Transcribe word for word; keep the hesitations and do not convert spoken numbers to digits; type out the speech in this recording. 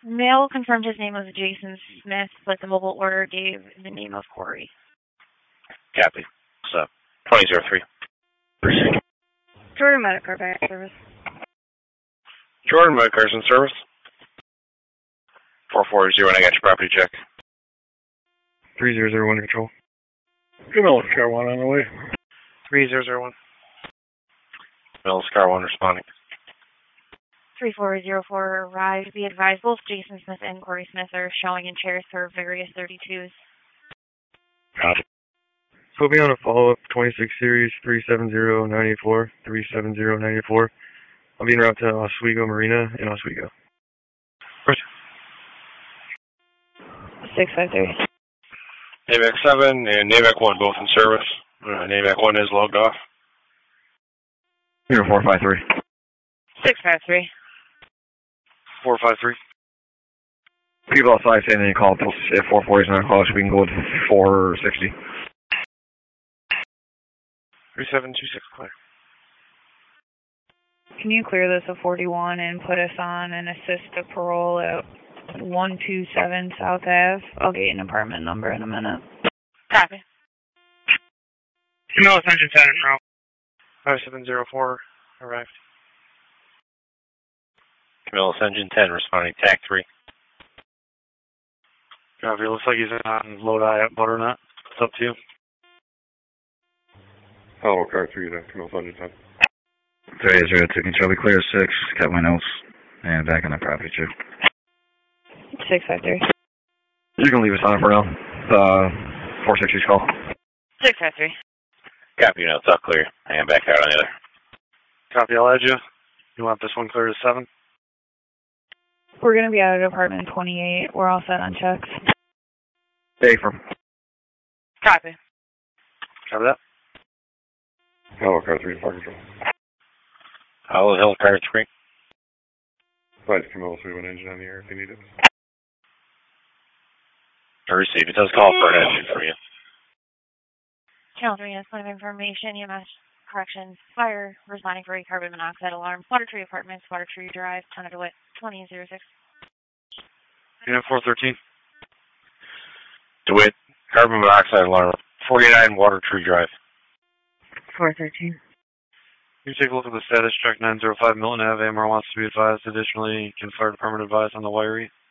Mail confirmed his name was Jason Smith, but the mobile order gave the name of Corey. Copy. So, twenty oh three. Jordan Medicare Back Service. Jordan Medicare in service. four four zero, and I got your property check. three zero zero one control. Camillus Car one on the way. three zero zero one. Camillus Car one responding. three four zero four arrived. Be advised, both Jason Smith and Corey Smith are showing in chairs for various thirty-twos. Copy. Put me on a follow-up twenty-six series three seven zero nine eight four, three seven zero nine eight four. I'll be en route to Oswego Marina in Oswego. six five three. NAVAC seven and NAVAC one both in service. Uh, NAVAC one is logged off. Here, four five three. six five three. four five three. People outside saying they call if four forty is not close, we can go with four sixty. three seven two six, clear. Can you clear this at forty-one and put us on an assist to parole at one two seven South Ave? I'll get you an apartment number in a minute. Copy. Camillus Engine ten in route. five seven zero four arrived. Camillus Engine ten responding. T A C three. Copy. It looks like he's on low eye at Butternut. It's up to you. Hello, Car three, then. Camillus Engine ten. three zero two, control, we clear six, cut my notes, and back on the property check. six five three. You can leave us on for now. Uh, four sixty's call. six five three. Copy, you know, it's all clear. I am back out on the other. Copy, I'll add you. You want this one clear to seven? We're going to be out at apartment twenty-eight. We're all set on checks. Stay firm. Copy. Copy that. Hello, Car three, Park Control. Hello, Hill Car three. Flight Camillus, we have an engine on the air if you need it. I receive. It does call for an engine for you. Channel three has point of information. E M S corrections. Fire responding for a carbon monoxide alarm. Water Tree Apartments, Water Tree Drive, Town of DeWitt, twenty oh six. Yeah, four thirteen. DeWitt, carbon monoxide alarm. forty-nine Water Tree Drive. four thirteen. You take a look at the status check nine zero five Milton Ave. A M R wants to be advised. Additionally, can fire department advise on the wiring?